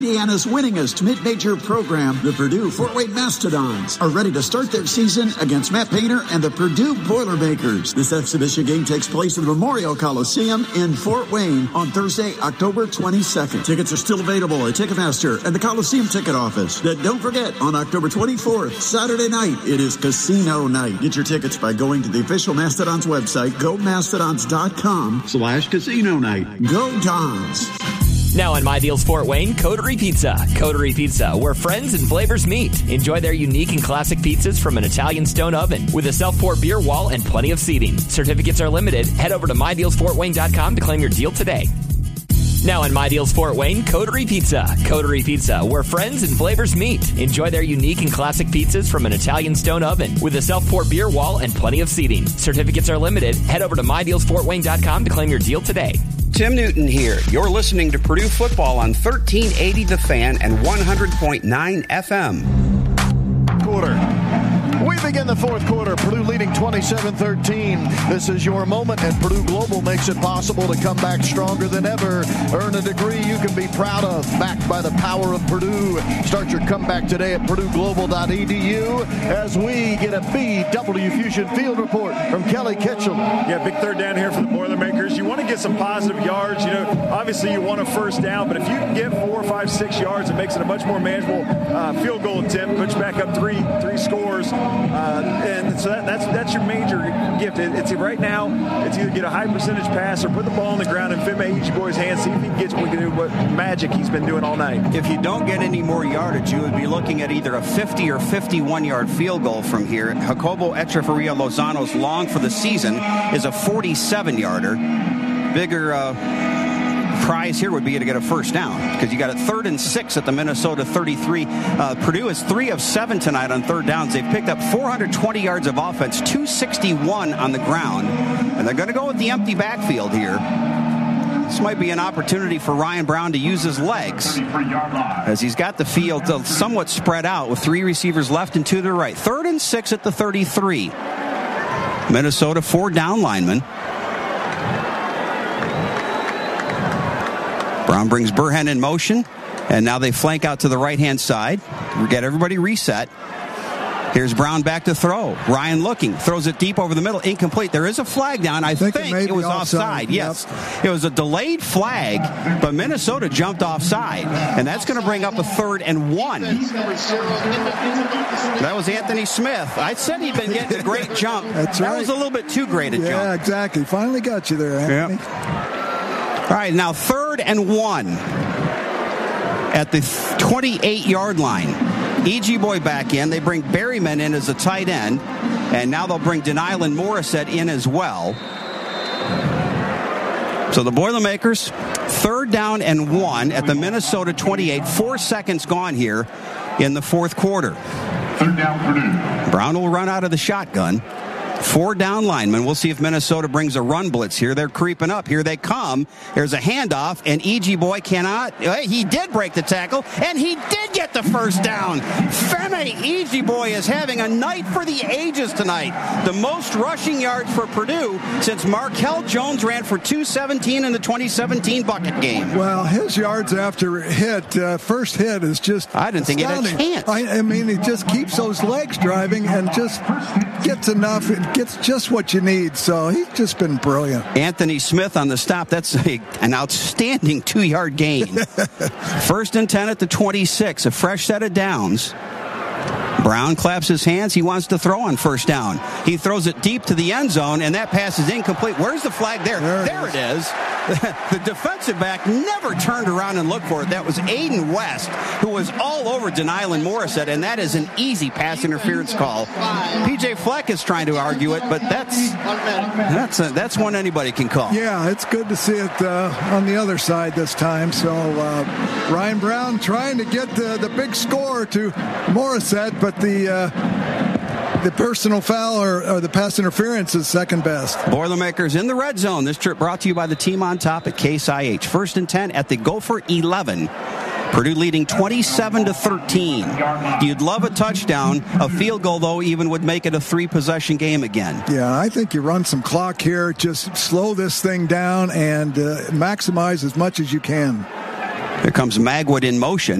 Indiana's winningest mid-major program, the Purdue Fort Wayne Mastodons, are ready to start their season against Matt Painter and the Purdue Boilermakers. This exhibition game takes place in the Memorial Coliseum in Fort Wayne on Thursday, October 22nd. Tickets are still available at Ticketmaster and the Coliseum Ticket Office. Then don't forget, on October 24th, Saturday night, it is Casino Night. Get your tickets by going to the official Mastodons website, gomastodons.com/casino night. Go Dons! Now on My Deals Fort Wayne, Coterie Pizza. Coterie Pizza, where friends and flavors meet. Enjoy their unique and classic pizzas from an Italian stone oven with a self-pour beer wall and plenty of seating. Certificates are limited. Head over to MyDealsFortWayne.com to claim your deal today. Now on My Deals Fort Wayne, Coterie Pizza. Coterie Pizza, where friends and flavors meet. Enjoy their unique and classic pizzas from an Italian stone oven with a self-pour beer wall and plenty of seating. Certificates are limited. Head over to MyDealsFortWayne.com to claim your deal today. Tim Newton here. You're listening to Purdue Football on 1380 The Fan and 100.9 FM. Quarter. We begin the fourth quarter. Purdue leading 27-13. This is your moment, and Purdue Global makes it possible to come back stronger than ever. Earn a degree you can be proud of, backed by the power of Purdue. Start your comeback today at purdueglobal.edu as we get a BW Fusion Field Report from Kelly Kitchell. Yeah, big third down here for the Boilermakers. You want to get some positive yards. You know, obviously you want a first down, but if you can get 4, 5, 6 yards, it makes it a much more manageable field goal attempt. Puts back up three scores. And so that's your major gift. It's right now, it's either get a high percentage pass or put the ball on the ground in Femi Ijiboy's hands, see if he gets what magic he's been doing all night. If you don't get any more yardage, you would be looking at either a 50 or 51-yard field goal from here. Jacobo Echeverria Lozano's long for the season is a 47-yarder. Bigger prize here would be to get a first down because you got it 3rd and 6 at the Minnesota 33. Purdue is 3 of 7 tonight on third downs. They've picked up 420 yards of offense, 261 on the ground, and they're going to go with the empty backfield here. This might be an opportunity for Ryan Brown to use his legs as he's got the field somewhat spread out with 3 receivers left and 2 to the right. 3rd and 6 at the 33. Minnesota 4 down linemen. Brown brings Burhen in motion, and now they flank out to the right-hand side. We get everybody reset. Here's Brown back to throw. Ryan looking, throws it deep over the middle, incomplete. There is a flag down. I think it was offside. Yes, It was a delayed flag, but Minnesota jumped offside, and that's going to bring up a 3rd and 1. That was Anthony Smith. I said he'd been getting a great jump. That was a little bit too great a jump. Yeah, exactly. Finally got you there, Anthony. Yep. All right, now 3rd and 1 at the 28-yard line. Ijiboy back in. They bring Berryman in as a tight end, and now they'll bring Denylin Morissette in as well. So the Boilermakers, 3rd down and 1 at the Minnesota 28. 4 seconds gone here in the fourth quarter. 3rd down, Purdue. Brown will run out of the shotgun. 4 down linemen. We'll see if Minnesota brings a run blitz here. They're creeping up. Here they come. There's a handoff, and Ijiboy cannot. He did break the tackle, and he did get the first down. Femi Ijiboy is having a night for the ages tonight. The most rushing yards for Purdue since Markel Jones ran for 217 in the 2017 bucket game. Well, his yards after first hit is just I didn't think astounding. He had a chance. I mean, he just keeps those legs driving and just gets enough. Gets just what you need, so he's just been brilliant. Anthony Smith on the stop. That's an outstanding 2-yard gain. 1st and 10 at the 26. A fresh set of downs. Brown claps his hands. He wants to throw on first down. He throws it deep to the end zone, and that pass is incomplete. Where's the flag there? There it is. The defensive back never turned around and looked for it. That was Aiden West, who was all over Denylin Morissette, and that is an easy pass interference call. P.J. Fleck is trying to argue it, but that's one anybody can call. Yeah, it's good to see it on the other side this time. So Ryan Brown trying to get the big score to Morissette, but the personal foul or the pass interference is second best. Boilermakers in the red zone. This trip brought to you by the team on top at Case IH. 1st and 10 at the Gopher 11. Purdue leading 27-13. You'd love a touchdown. A field goal, though, even would make it a 3-possession game again. Yeah, I think you run some clock here. Just slow this thing down and maximize as much as you can. Here comes Magwood in motion.